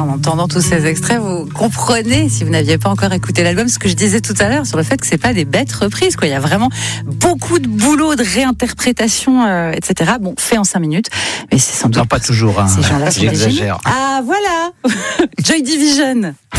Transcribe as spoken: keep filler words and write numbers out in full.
en entendant tous ces extraits, vous comprenez, si vous n'aviez pas encore écouté l'album, ce que je disais tout à l'heure sur le fait que c'est pas des bêtes reprises, quoi. Il y a vraiment beaucoup de boulot, de réinterprétation, euh, et cetera. Bon, fait en cinq minutes, mais c'est sans doute. Non, pas toujours, hein. Ces gens-là sont des génies. J'exagère. Ah, voilà! Joy Division.